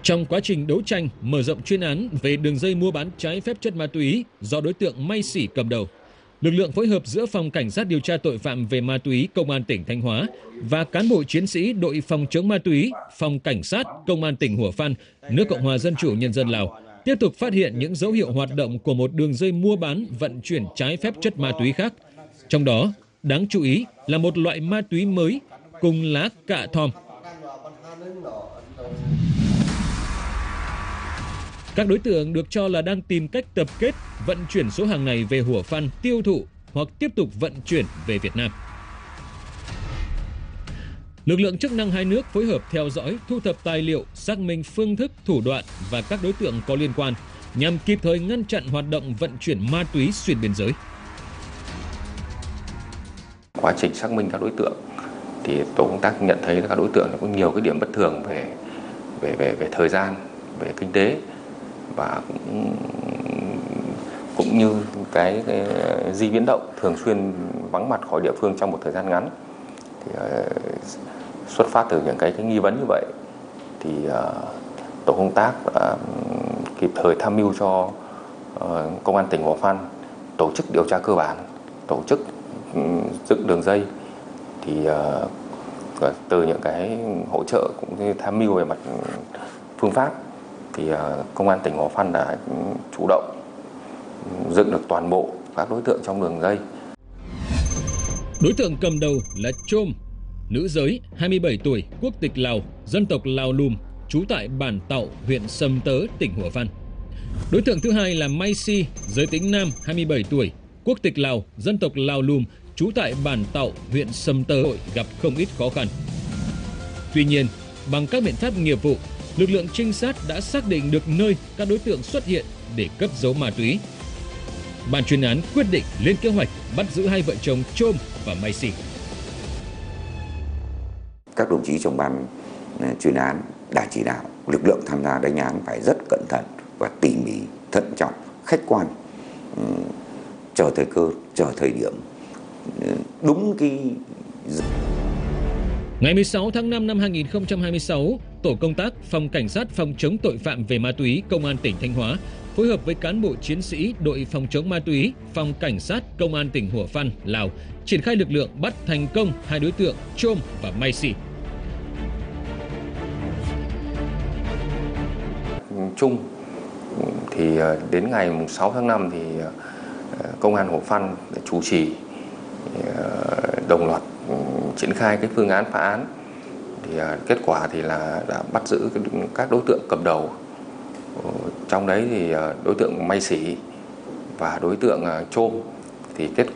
Trong quá trình đấu tranh, mở rộng chuyên án về đường dây mua bán trái phép chất ma túy do đối tượng May Sỉ cầm đầu, lực lượng phối hợp giữa Phòng Cảnh sát điều tra tội phạm về ma túy Công an tỉnh Thanh Hóa và cán bộ chiến sĩ đội phòng chống ma túy, Phòng Cảnh sát Công an tỉnh Hủa Phăn, nước Cộng hòa Dân chủ Nhân dân Lào, tiếp tục phát hiện những dấu hiệu hoạt động của một đường dây mua bán vận chuyển trái phép chất ma túy khác. Trong đó, đáng chú ý là một loại ma túy mới cùng lá cạ thom. Các đối tượng được cho là đang tìm cách tập kết, vận chuyển số hàng này về Hủa Phăn tiêu thụ hoặc tiếp tục vận chuyển về Việt Nam. Lực lượng chức năng hai nước phối hợp theo dõi, thu thập tài liệu, xác minh phương thức, thủ đoạn và các đối tượng có liên quan nhằm kịp thời ngăn chặn hoạt động vận chuyển ma túy xuyên biên giới. Quá trình xác minh các đối tượng thì tổ công tác nhận thấy là các đối tượng có nhiều cái điểm bất thường về thời gian, về kinh tế và cũng như cái di biến động, thường xuyên vắng mặt khỏi địa phương trong một thời gian ngắn. Thì xuất phát từ những cái nghi vấn như vậy thì tổ công tác đã kịp thời tham mưu cho công an tỉnh Hủa Phăn tổ chức điều tra cơ bản, tổ chức dựng đường dây. Thì từ những cái hỗ trợ cũng như tham mưu về mặt phương pháp thì công an tỉnh Hủa Phăn đã chủ động dựng được toàn bộ các đối tượng trong đường dây. Đối tượng cầm đầu là Chôm, nữ giới, 27 tuổi, quốc tịch Lào, dân tộc Lào Lùm, trú tại bản Tậu, huyện Sầm Tớ, tỉnh Hủa Phăn. Đối tượng thứ hai là May Si, giới tính nam, 27 tuổi, quốc tịch Lào, dân tộc Lào Lùm, trú tại bản Tậu, huyện Sầm Tớ, gặp không ít khó khăn. Tuy nhiên, bằng các biện pháp nghiệp vụ, lực lượng trinh sát đã xác định được nơi các đối tượng xuất hiện để cất giấu ma túy. Ban chuyên án quyết định lên kế hoạch bắt giữ hai vợ chồng Chôm và May Si. Các đồng chí trong ban chuyên án đã chỉ đạo lực lượng tham gia đánh án phải rất cẩn thận và tỉ mỉ, thận trọng, khách quan, chờ thời cơ, chờ thời điểm, đúng cái. Ngày 16 tháng 5 năm 2026, Tổ công tác Phòng Cảnh sát phòng chống tội phạm về ma túy Công an tỉnh Thanh Hóa phối hợp với cán bộ chiến sĩ đội phòng chống ma túy Phòng Cảnh sát Công an tỉnh Hủa Phăn, Lào triển khai lực lượng bắt thành công hai đối tượng Chôm và May Si. Chung thì đến ngày 6 tháng 5 thì Công an Hủa Phăn chủ trì đồng loạt triển khai cái phương án phá án. Thì kết quả thì là đã bắt giữ các đối tượng cầm đầu. Trong đấy thì đối tượng May Sỉ và đối tượng Chôm thì kết